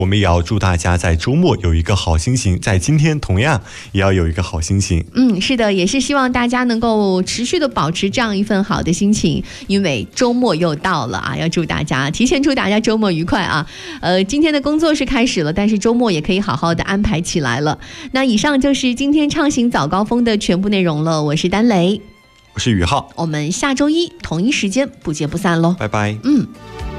我们也要祝大家在周末有一个好心情，在今天同样也要有一个好心情。 是的，也是希望大家能够持续的保持这样一份好的心情，因为周末又到了啊，要提前祝大家周末愉快啊。今天的工作是开始了，但是周末也可以好好的安排起来了。那以上就是今天畅行早高峰的全部内容了，我是丹雷， 我是宇浩， 我们下周一同一时间不见不散喽， 拜拜。